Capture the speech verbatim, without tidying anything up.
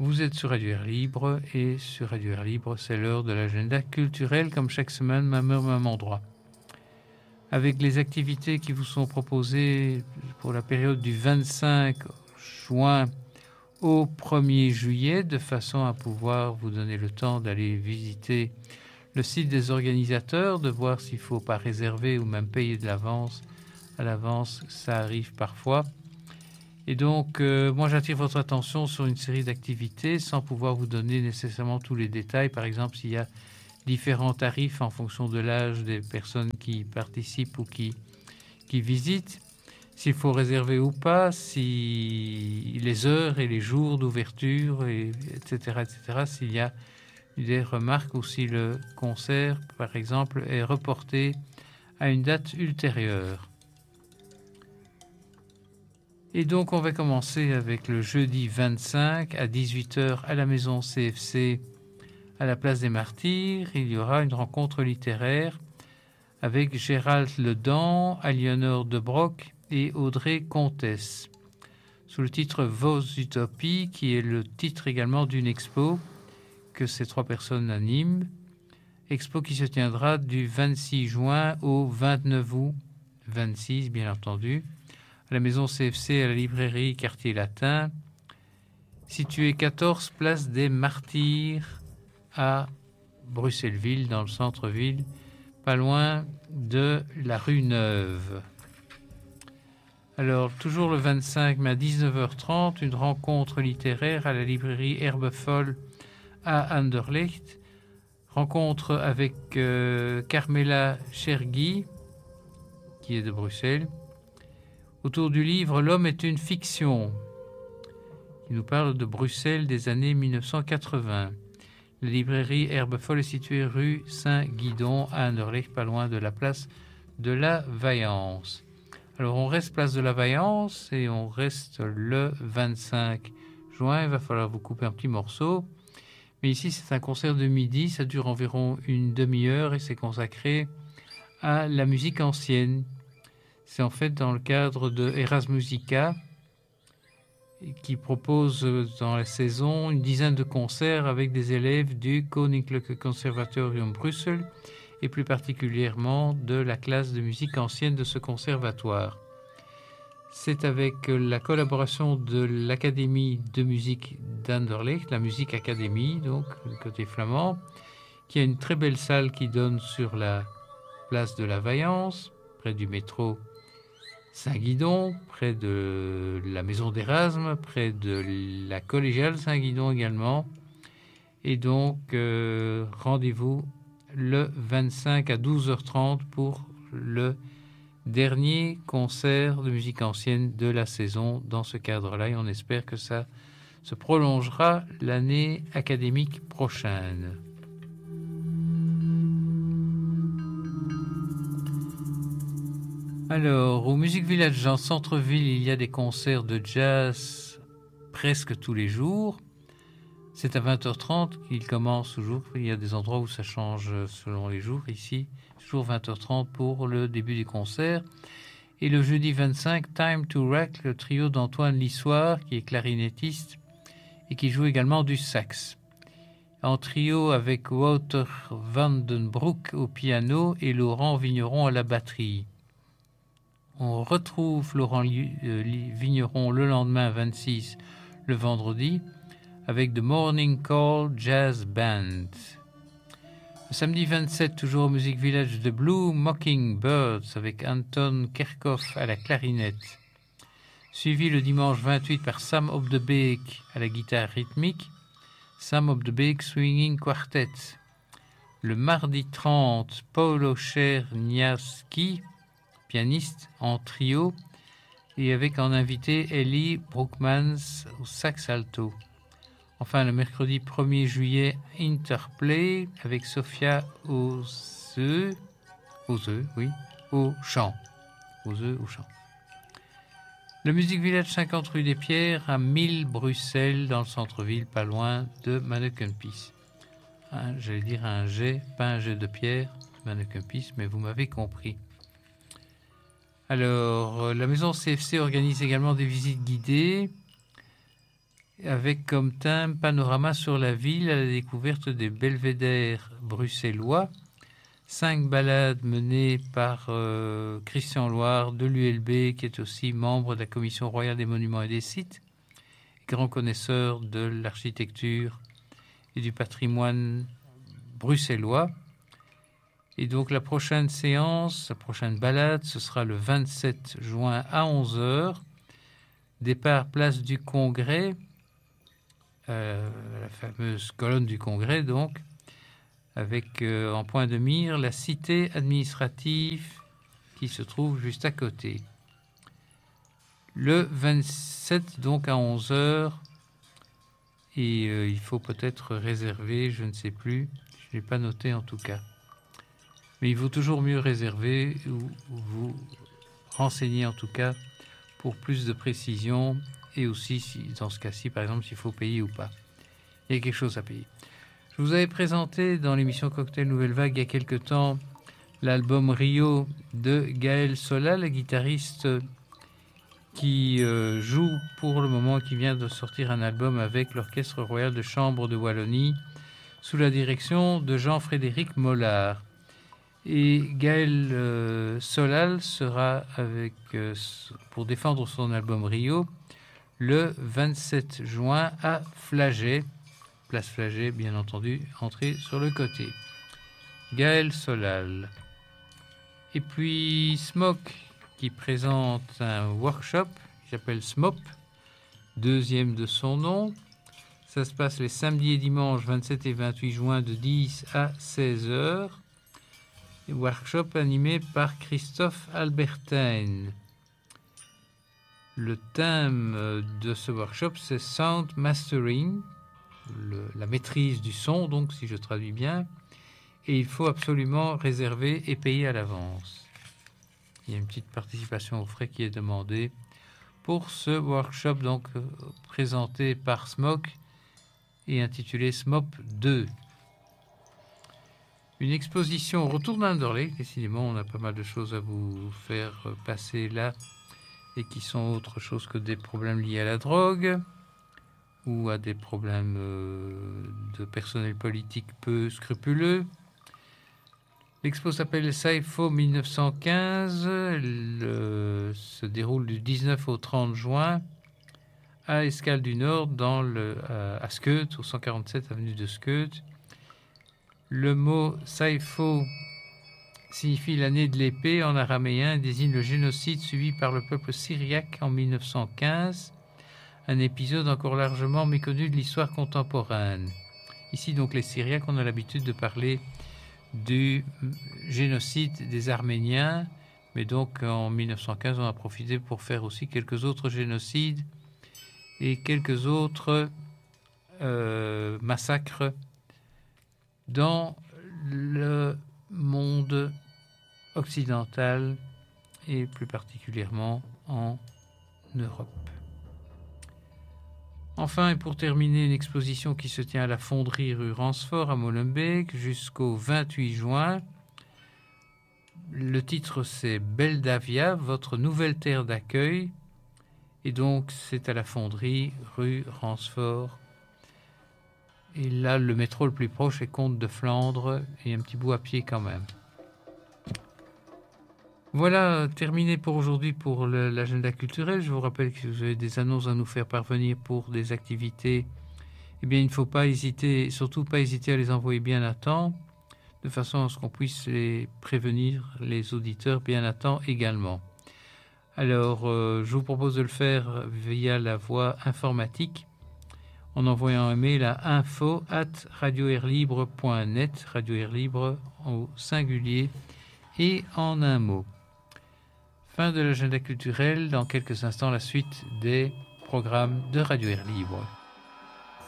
Vous êtes sur Radio Air Libre et sur Radio Air Libre, c'est l'heure de l'agenda culturel comme chaque semaine, même heure, même endroit. Avec les activités qui vous sont proposées pour la période du vingt-cinq juin au premier juillet, de façon à pouvoir vous donner le temps d'aller visiter le site des organisateurs, de voir s'il ne faut pas réserver ou même payer de l'avance. À l'avance, ça arrive parfois. Et donc, euh, moi, j'attire votre attention sur une série d'activités sans pouvoir vous donner nécessairement tous les détails. Par exemple, s'il y a différents tarifs en fonction de l'âge des personnes qui participent ou qui, qui visitent, s'il faut réserver ou pas, si les heures et les jours d'ouverture, et, etc., et cetera, s'il y a des remarques ou si le concert, par exemple, est reporté à une date ultérieure. Et donc, on va commencer avec le jeudi vingt-cinq à dix-huit heures à la maison C F C à la place des Martyrs. Il y aura une rencontre littéraire avec Gérald Ledan, Aliénor de Broc et Audrey Comtesse, sous le titre Vos Utopies, qui est le titre également d'une expo que ces trois personnes animent. Expo qui se tiendra du vingt-six juin au vingt-neuf août, vingt-six bien entendu, à la maison C F C à la librairie Quartier Latin, située quatorze place des Martyrs à Bruxelles-Ville, dans le centre-ville, pas loin de la rue Neuve. Alors, toujours le vingt-cinq mai à dix-neuf heures trente, une rencontre littéraire à la librairie Herbefolle à Anderlecht. Rencontre avec euh, Carmela Chergui, qui est de Bruxelles, autour du livre « L'homme est une fiction », qui nous parle de Bruxelles des années mille neuf cent quatre-vingts. La librairie Herbefolle est située rue Saint-Guidon à Anderlecht, pas loin de la place de la Vaillance. Alors, on reste place de la Vaillance et on reste le vingt-cinq juin. Il va falloir vous couper un petit morceau. Mais ici, c'est un concert de midi. Ça dure environ une demi-heure et c'est consacré à la musique ancienne. C'est en fait dans le cadre de Erasmusica qui propose dans la saison une dizaine de concerts avec des élèves du Koninklijke Conservatorium Bruxelles et plus particulièrement de la classe de musique ancienne de ce conservatoire. C'est avec la collaboration de l'Académie de musique d'Anderlecht, la Musique Académie, donc du côté flamand, qui a une très belle salle qui donne sur la place de la Vaillance, près du métro Saint-Guidon, près de la maison d'Erasme, près de la collégiale Saint-Guidon également. Et donc, euh, rendez-vous le vingt-cinq à douze heures trente pour le dernier concert de musique ancienne de la saison dans ce cadre-là. Et on espère que ça se prolongera l'année académique prochaine. Alors, au Music Village, en centre-ville, il y a des concerts de jazz presque tous les jours. C'est à vingt heures trente qu'il commence toujours. Il y a des endroits où ça change selon les jours. Ici, toujours vingt heures trente pour le début du concert. Et le jeudi vingt-cinq, Time to Rock, le trio d'Antoine Lissoire, qui est clarinettiste et qui joue également du sax. En trio avec Wouter van den Broek au piano et Laurent Vigneron à la batterie. On retrouve Laurent Vigneron le lendemain vingt-six, le vendredi, avec The Morning Call Jazz Band. Le samedi vingt-sept, toujours au Music Village, The Blue Mockingbirds avec Anton Kerkhoff à la clarinette. Suivi le dimanche vingt-huit par Sam Op de Beek à la guitare rythmique, Sam Op de Beek Swinging Quartet. Le mardi trente, Paulo Czerniawski, pianiste en trio, et avec en invité Ellie Broekmans au sax alto. Enfin, le mercredi premier juillet, Interplay avec Sophia Ozeux, Ozeux, oui, au chant. Ozeux au chant. Le Music Village cinquante rue des Pierres à mille Bruxelles, dans le centre-ville, pas loin de Manneken-Pis. Hein, j'allais dire un jet, pas un jet de pierre, Manneken-Pis, mais vous m'avez compris. Alors, la maison C F C organise également des visites guidées avec comme thème panorama sur la ville à la découverte des belvédères bruxellois. Cinq balades menées par euh, Christian Loire de l'U L B, qui est aussi membre de la Commission royale des monuments et des sites, grand connaisseur de l'architecture et du patrimoine bruxellois. Et donc la prochaine séance, la prochaine balade, ce sera le vingt-sept juin à onze heures. Départ place du Congrès, euh, la fameuse colonne du Congrès donc, avec euh, en point de mire la cité administrative qui se trouve juste à côté. Le vingt-sept, donc à onze heures, et euh, il faut peut-être réserver, je ne sais plus, je n'ai pas noté en tout cas. Mais il vaut toujours mieux réserver ou, ou vous renseigner en tout cas pour plus de précision, et aussi si, dans ce cas-ci, par exemple, s'il faut payer ou pas. Il y a quelque chose à payer. Je vous avais présenté dans l'émission Cocktail Nouvelle Vague il y a quelque temps l'album Rio de Gaël Solal, le guitariste qui euh, joue pour le moment, qui vient de sortir un album avec l'Orchestre Royal de Chambre de Wallonie sous la direction de Jean-Frédéric Mollard. Et Gaël euh, Solal sera avec, euh, pour défendre son album Rio le vingt-sept juin à Flagey. Place Flagey, bien entendu, entrée sur le côté. Gaël Solal. Et puis Smok, qui présente un workshop, qui s'appelle Smop, deuxième de son nom. Ça se passe les samedis et dimanches vingt-sept et vingt-huit juin de dix à seize heures. Et workshop animé par Christophe Albertijn. Le thème de ce workshop, c'est Sound Mastering, Le, la maîtrise du son, donc si je traduis bien, et il faut absolument réserver et payer à l'avance. Il y a une petite participation aux frais qui est demandée pour ce workshop, donc euh, présenté par Smok et intitulé Smop deux. Une exposition au retour d'Anderlecht. Décidément, on a pas mal de choses à vous faire passer là, et qui sont autre chose que des problèmes liés à la drogue ou à des problèmes euh, de personnel politique peu scrupuleux. L'expo s'appelle SAIFO mille neuf cent quinze. Elle euh, se déroule du dix-neuf au trente juin à Escale du Nord, dans le, euh, à Skeut, au cent quarante-sept avenue de Skeut. Le mot SAIFO signifie l'année de l'épée en araméen, désigne le génocide subi par le peuple syriaque en mille neuf cent quinze. Un épisode encore largement méconnu de l'histoire contemporaine. Ici, donc, les Syriaques, on a l'habitude de parler du génocide des Arméniens, mais donc en mille neuf cent quinze, on a profité pour faire aussi quelques autres génocides et quelques autres euh, massacres dans le monde occidental et plus particulièrement en Europe. Enfin, et pour terminer, une exposition qui se tient à la Fonderie rue Ransford à Molenbeek jusqu'au vingt-huit juin. Le titre, c'est Beldavia, votre nouvelle terre d'accueil. Et donc, c'est à la Fonderie rue Ransford. Et là, le métro le plus proche est Comte de Flandre, et un petit bout à pied quand même. Voilà, terminé pour aujourd'hui pour le, l'agenda culturel. Je vous rappelle que vous avez des annonces à nous faire parvenir pour des activités. Eh bien, il ne faut pas hésiter, surtout pas hésiter à les envoyer bien à temps, de façon à ce qu'on puisse les prévenir, les auditeurs, bien à temps également. Alors, euh, je vous propose de le faire via la voie informatique, en envoyant un mail à info arobase radio air libre point net, Radio Air Libre au singulier et en un mot. Fin de l'agenda culturel. Dans quelques instants, la suite des programmes de Radio Air Libre.